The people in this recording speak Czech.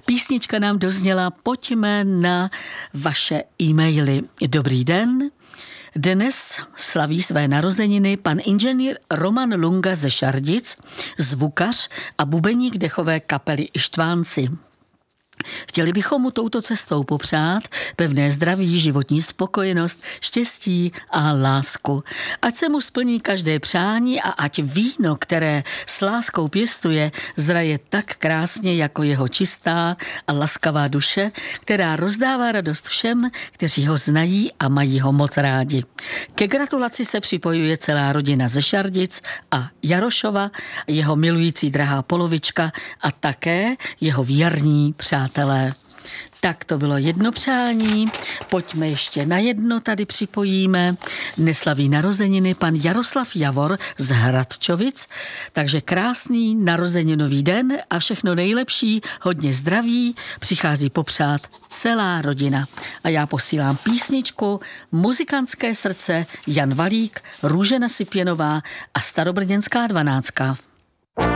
Písnička nám dozněla, pojďme na vaše e-maily. Dobrý den. Dnes slaví své narozeniny pan inženýr Roman Lunga ze Šardic, zvukař a bubeník dechové kapely Ištvánci. Chtěli bychom mu touto cestou popřát pevné zdraví, životní spokojenost, štěstí a lásku. Ať se mu splní každé přání a ať víno, které s láskou pěstuje, zraje tak krásně jako jeho čistá a laskavá duše, která rozdává radost všem, kteří ho znají a mají ho moc rádi. Ke gratulaci se připojuje celá rodina ze Šardic a Jarošova, jeho milující drahá polovička a také jeho věrní přátelé. Tak to bylo jedno přání, pojďme ještě na jedno tady připojíme. Dnes slaví narozeniny pan Jaroslav Javor z Hradčovic, takže krásný narozeninový den a všechno nejlepší, hodně zdraví, přichází popřát celá rodina. A já posílám písničku Muzikantské srdce, Jan Valík, Růžena Sipěnová a Starobrněnská 12.